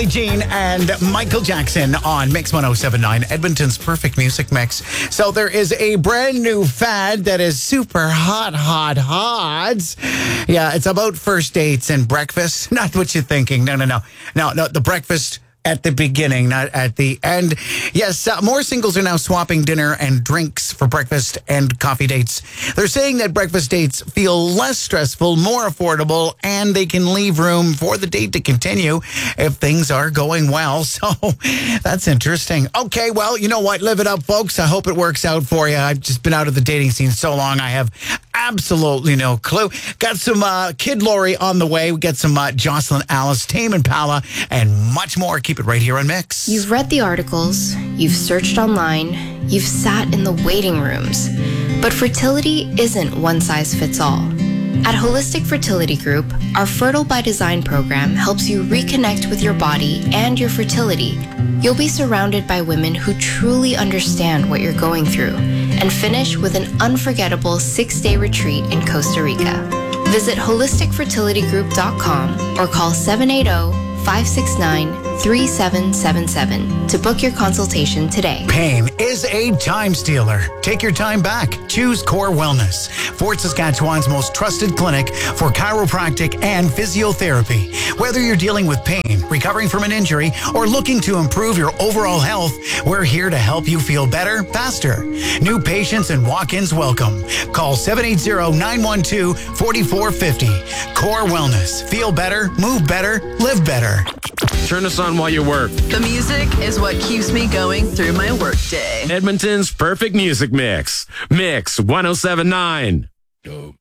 Jean and Michael Jackson on Mix 107.9, Edmonton's perfect music mix. So there is a brand new fad that is super hot. Yeah, it's about first dates and breakfast. Not what you're thinking. No. The breakfast at the beginning, not at the end. Yes, more singles are now swapping dinner and drinks for breakfast and coffee dates. They're saying that breakfast dates feel less stressful, more affordable, and they can leave room for the date to continue if things are going well. So that's interesting. Okay, well, you know what? Live it up, folks. I hope it works out for you. I've just been out of the dating scene so long, I have absolutely no clue. Got some Kid Lori on the way. We got some Jocelyn Alice, Tame Impala, and much more. Keep it right here on Mix. You've read the articles, you've searched online, you've sat in the waiting rooms. But fertility isn't one size fits all. At Holistic Fertility Group, our Fertile by Design program helps you reconnect with your body and your fertility. You'll be surrounded by women who truly understand what you're going through and finish with an unforgettable 6-day retreat in Costa Rica. Visit holisticfertilitygroup.com or call 780-569-3777 to book your consultation today. Pain is a time stealer. Take your time back. Choose Core Wellness, Fort Saskatchewan's most trusted clinic for chiropractic and physiotherapy. Whether you're dealing with pain, recovering from an injury, or looking to improve your overall health, we're here to help you feel better, faster. New patients and walk-ins welcome. Call 780-912-4450. Core Wellness. Feel better, move better, live better. Turn us on while you work. The music is what keeps me going through my workday. Edmonton's perfect music mix. Mix 107.9.